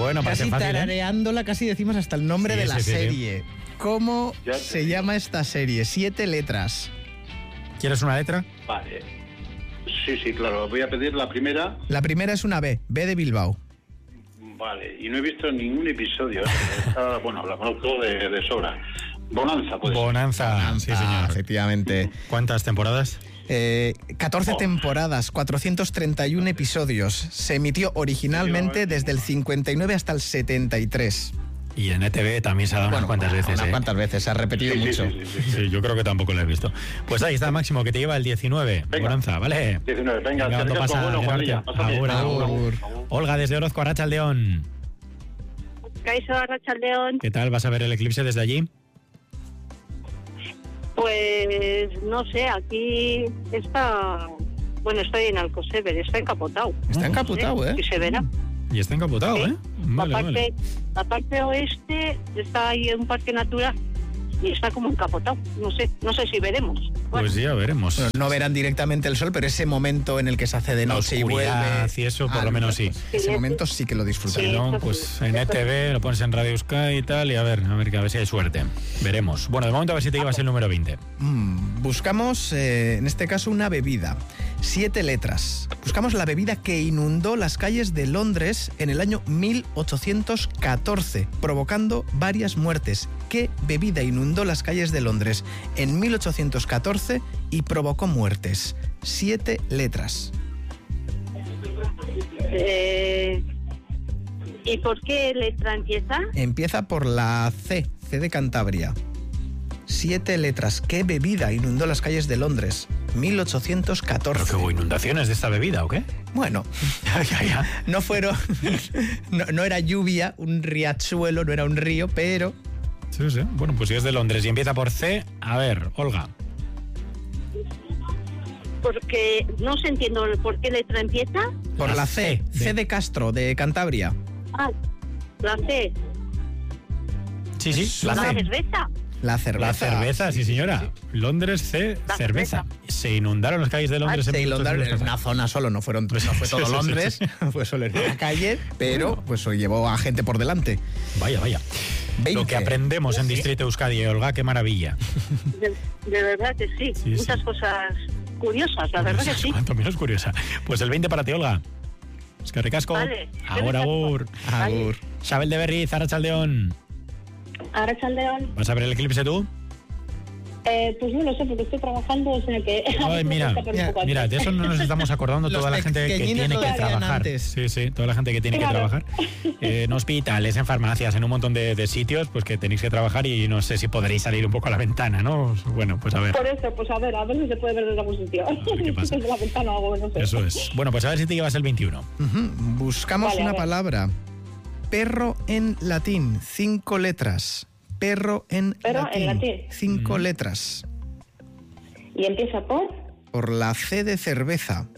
bueno, parece casi fácil, ¿eh? tarareándola, casi decimos hasta el nombre Sí, de la sí, sí. serie. ¿Cómo Ya te se digo. llama esta serie? 7 letras. ¿Quieres una letra? Vale. Sí, claro. Voy a pedir la primera. La primera es una B de Bilbao. Vale. Y no he visto ningún episodio. Bueno, la conozco de sobra. Bonanza, pues. Bonanza, sí, señor. Efectivamente. ¿Cuántas temporadas? 14 temporadas, 431 episodios. Se emitió originalmente desde el 59 hasta el 73. Y en ETV también se ha dado unas cuantas veces, Unas cuantas veces, se ha repetido Sí, mucho. sí. Sí, yo creo que tampoco lo he visto. Pues ahí está, Máximo, que te lleva el 19. Venga. Bonanza, ¿vale? 19. Venga, Venga, te no dejas pasa, con bueno, Juanilla. Gerarte. Pasa bien. Agur, agur. Olga, desde Orozco, Arratsaldeon. Kaixo, Arratsaldeon. ¿Qué tal? ¿Vas a ver el eclipse desde allí? Pues no sé, aquí está. Bueno, estoy en Alcosever, está encapotado. Está encapotado, ¿eh? Y se verá. Y está encapotado, Sí. ¿eh? Vale. La parte oeste está ahí en un parque natural y está como encapotado. No sé si veremos. Pues ya veremos. Bueno, no verán directamente el sol, pero ese momento en el que se hace de La noche y vuelve. oscuridad y eso, por lo menos sí. Ese momento sí que lo disfrutan. Si Sí, no, eso pues sí. en ETV lo pones en Radio Euskadi y tal, y a ver si hay suerte. Veremos. Bueno, de momento a ver si te llevas el número 20. Buscamos, en este caso, una bebida. 7 letras. Buscamos la bebida que inundó las calles de Londres en el año 1814, provocando varias muertes. ¿Qué bebida inundó las calles de Londres en 1814 y provocó muertes? 7 letras. ¿Y por qué letra empieza? Empieza por la C de Cantabria. 7 letras. ¿Qué bebida inundó las calles de Londres? 1814. ¿Pero que hubo inundaciones de esta bebida o qué? Bueno, Ya. no fueron... no era lluvia, un riachuelo, no era un río, pero... Sí. Bueno, pues si es de Londres y empieza por C, a ver, Olga. Porque no se entiendo por qué letra empieza. Por la C. C C de Castro, de Cantabria. Ah, la C. Sí, la La C. cerveza. La cerveza. La cerveza, sí señora. Londres C, La cerveza. Se inundaron las calles de Londres Se en inundaron en 1814. una zona solo, no fue todo Sí. Londres, fue solo en una calle, pero pues llevó a gente por delante. Vaya. 20. Lo que aprendemos en Distrito Euskadi, Olga, qué maravilla. De verdad que sí. Sí. Muchas cosas curiosas, la verdad que sí. Cuanto menos curiosa. Pues el 20 para ti, Olga. Es que ricasco. Vale. Agur. Agur. Sabel de Berriz, Arratsaldeon. Arratsaldeon. ¿Vas a ver el eclipse tú? Pues no lo sé, porque estoy trabajando, o sea que... Ay, mira, de eso no nos estamos acordando Los toda la gente que pequeñines tiene lo que decían trabajar. antes. Sí, toda la gente que tiene que Claro. trabajar. En hospitales, en farmacias, en un montón de sitios, pues que tenéis que trabajar y no sé si podréis salir un poco a la ventana, ¿no? Bueno, pues a ver. Por eso, pues a ver si se puede ver desde algún sitio. ver qué pasa. Desde la ventana o algo, no sé. Eso es. Bueno, pues a ver si te llevas el 21. Ujú. Buscamos Vale, a una ver. palabra. Perro en latín, 5 letras. Perro en latín. 5 letras. Y empieza Por la C de cerveza.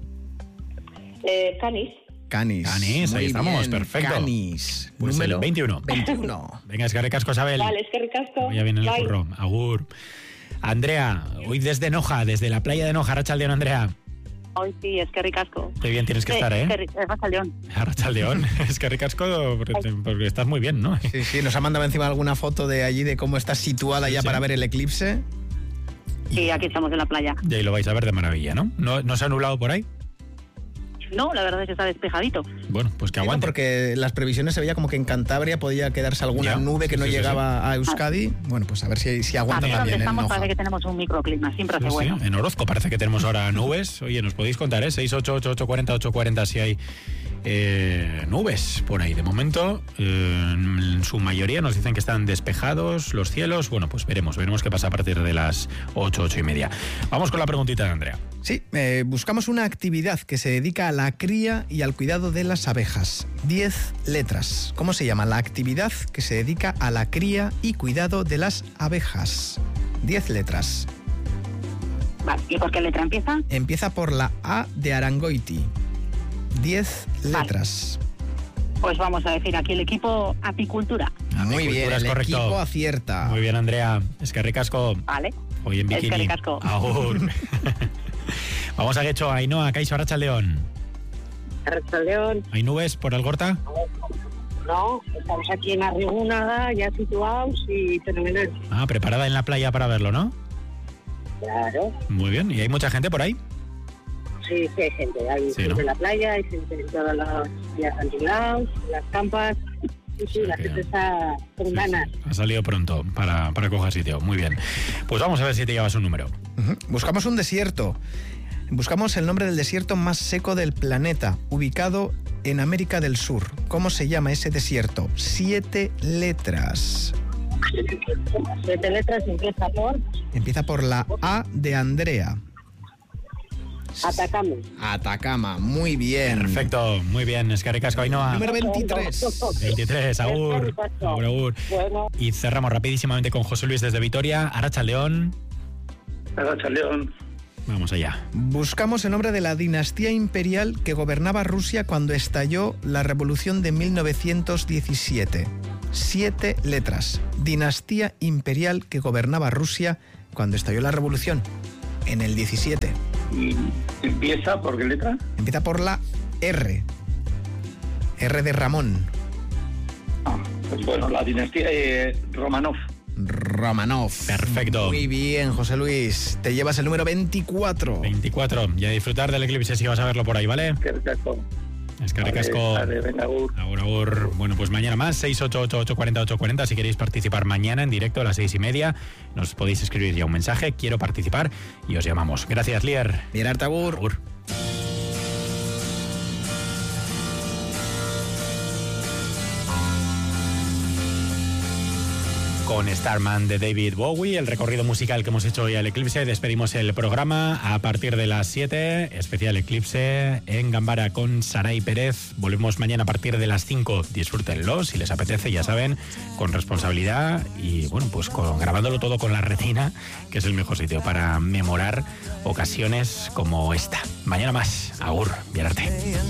Canis. Canis. Canis, ahí Muy estamos, bien, perfecto. Canis. Pues Número el 21. 21. Venga, es que recasco, Sabel. Vale, es que ricasco. Vaya bien en el Bye. curro. Agur. Andrea, hoy desde Noja, desde la playa de Noja, Arratsaldeon, Andrea. Hoy sí, es que ricasco. Qué bien tienes que estar, ¿eh? Arratsaldeon. Arratsaldeon. Es que ricasco porque estás muy bien, ¿no? Sí, nos ha mandado encima alguna foto de allí de cómo está situada ya Sí. para ver el eclipse. Sí, aquí estamos en la playa. Y ahí lo vais a ver de maravilla, ¿no? ¿No se ha nublado por ahí? No, la verdad es que está despejadito. Bueno, pues que Sí, ¿no? aguante. Porque las previsiones se veía como que en Cantabria podía quedarse alguna Ya, nube que sí, no sí, llegaba a Euskadi. Bueno, pues a ver si aguanta Aquí donde también en estamos Noja. parece que tenemos un microclima, siempre hace Sí, bueno. en Orozco parece que tenemos ahora nubes. Oye, nos podéis contar, ¿eh? 688-840-840 si hay nubes por ahí. De momento, en su mayoría nos dicen que están despejados los cielos. Bueno, pues veremos qué pasa a partir de las 8 y media. Vamos con la preguntita de Andrea. Sí, buscamos una actividad que se dedica a la cría y al cuidado de las abejas. 10 letras. ¿Cómo se llama la actividad que se dedica a la cría y cuidado de las abejas? 10 letras. Vale, ¿y por qué letra empieza? Empieza por la A de Arangoiti. 10 Vale. letras. Pues vamos a decir aquí el equipo apicultura. Muy bien, Apicultura es el correcto. equipo acierta. Muy bien, Andrea. Es que ricasco. Vale. Hoy en Es que bikini. ricasco. Agur. Vamos a Guecho, Ainhoa, Kaixo, Arratsaldeon. Arratsaldeon. ¿Hay nubes por Algorta? No, estamos aquí en Arrigúnaga, ya situados y fenomenal. Ah, preparada en la playa para verlo, ¿no? Claro. Muy bien. ¿Y hay mucha gente por ahí? Sí, hay gente. Hay Sí, gente ¿no? en la playa, hay gente en todas las acantilados, las campas. Sí, la gente está con ganas. Ha salido pronto para coger sitio. Muy bien. Pues vamos a ver si te llevas un número. Buscamos un desierto. Buscamos el nombre del desierto más seco del planeta, ubicado en América del Sur. ¿Cómo se llama ese desierto? 7 letras. 7 letras, empieza por Empieza por la A de Andrea. Atacama. Atacama, muy bien. Perfecto, muy bien. Eskerrik asko, Ainhoa. Número 23. 23, agur. Agur, agur. Bueno, Y cerramos rapidísimamente con José Luis desde Vitoria. Arratsaldeon. León. Vamos allá. Buscamos el nombre de la dinastía imperial que gobernaba Rusia cuando estalló la revolución de 1917. 7 letras. Dinastía imperial que gobernaba Rusia cuando estalló la revolución en el 17. ¿Y empieza por qué letra? Empieza por la R. R de Ramón. Pues bueno, la dinastía Romanov. Romanov. Perfecto. Muy bien, José Luis. Te llevas el número 24. 24. Y a disfrutar del eclipse si vas a verlo por ahí, ¿vale? Eskerrik asko. Vale, venga, agur. Agur, agur. Bueno, pues mañana más, 688-840-840. Si queréis participar mañana en directo a las 6:30, nos podéis escribir ya un mensaje. Quiero participar y os llamamos. Gracias, Lier. Bien, Artagur. Agur. Con Starman de David Bowie, el recorrido musical que hemos hecho hoy al eclipse, despedimos el programa a partir de las 7, especial eclipse en Gambara con Saray Pérez. Volvemos mañana a partir de las 5, disfrútenlo si les apetece, ya saben, con responsabilidad y bueno, pues grabándolo todo con la retina, que es el mejor sitio para memorar ocasiones como esta. Mañana más, agur, bien arte.